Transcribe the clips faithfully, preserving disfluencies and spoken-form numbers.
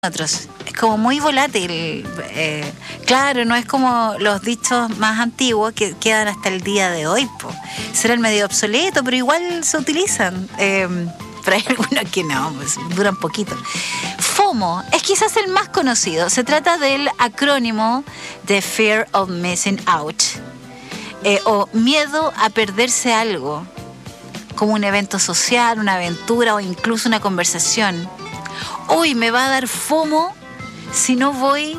otros. Es como muy volátil. Eh, claro, no es como los dichos más antiguos que quedan hasta el día de hoy. Po. Serán medio obsoletos, pero igual se utilizan. Eh, pero hay algunos que no, pues, duran poquito. FOMO es quizás el más conocido. Se trata del acrónimo de Fear of Missing Out. Eh, o miedo a perderse algo, como un evento social, una aventura o incluso una conversación. Hoy me va a dar FOMO si no voy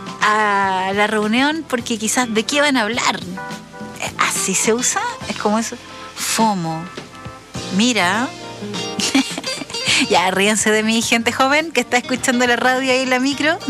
a la reunión porque quizás de qué van a hablar. ¿Así se usa? Es como eso. FOMO. Mira. Ya, ríanse de mí, gente joven que está escuchando la radio ahí en la micro.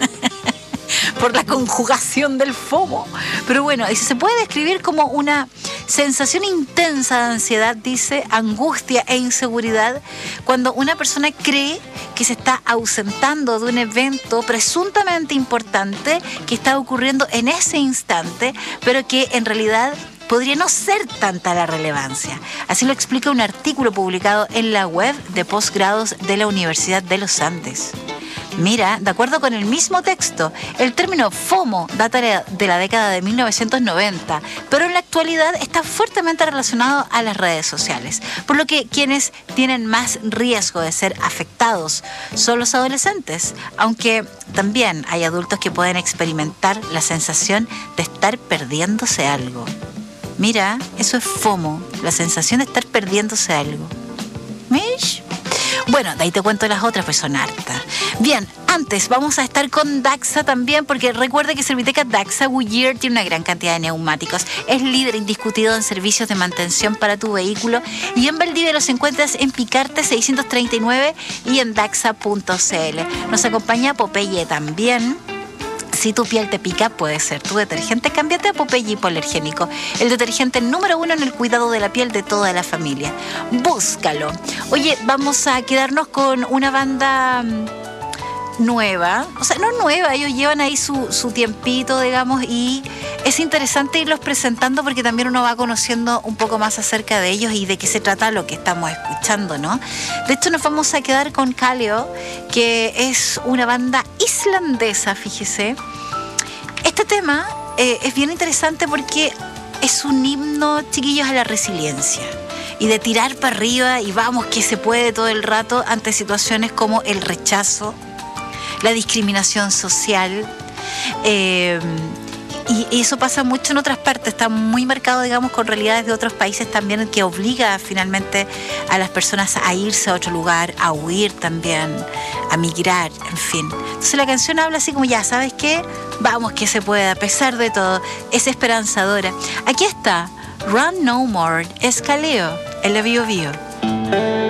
Por la conjugación del FOMO. Pero bueno, se puede describir como una sensación intensa de ansiedad, dice, angustia e inseguridad, cuando una persona cree que se está ausentando de un evento presuntamente importante que está ocurriendo en ese instante, pero que en realidad podría no ser tanta la relevancia. Así lo explica un artículo publicado en la web de posgrados de la Universidad de los Andes. Mira, de acuerdo con el mismo texto, el término FOMO data de la década de mil novecientos noventa, pero en la actualidad está fuertemente relacionado a las redes sociales, por lo que quienes tienen más riesgo de ser afectados son los adolescentes, aunque también hay adultos que pueden experimentar la sensación de estar perdiéndose algo. Mira, eso es FOMO, la sensación de estar perdiéndose algo. ¿Mish? Bueno, de ahí te cuento las otras, pues son hartas. Bien, antes vamos a estar con Daxa también, porque recuerda que Serviteca Daxa Goodyear tiene una gran cantidad de neumáticos. Es líder indiscutido en servicios de mantención para tu vehículo. Y en Valdivia los encuentras en Picarte seiscientos treinta y nueve y en daxa punto c l. Nos acompaña Popeye también. Si tu piel te pica, puede ser tu detergente. Cámbiate a Popeye Hipoalergénico, el detergente número uno en el cuidado de la piel de toda la familia. Búscalo. Oye, vamos a quedarnos con una banda nueva. O sea, no nueva, ellos llevan ahí su, su tiempito, digamos, y es interesante irlos presentando porque también uno va conociendo un poco más acerca de ellos y de qué se trata lo que estamos escuchando, ¿no? De hecho, nos vamos a quedar con Kaleo, que es una banda islandesa, fíjese. Este tema eh, es bien interesante porque es un himno, chiquillos, a la resiliencia y de tirar para arriba y vamos que se puede todo el rato ante situaciones como el rechazo, la discriminación social, eh, y eso pasa mucho en otras partes, está muy marcado, digamos, con realidades de otros países también, que obliga finalmente a las personas a irse a otro lugar, a huir también, a migrar, en fin. Entonces la canción habla así como, ya, ¿sabes qué? Vamos que se puede, a pesar de todo, es esperanzadora. Aquí está, Run No More, es Kaleo, en la Bio Bio.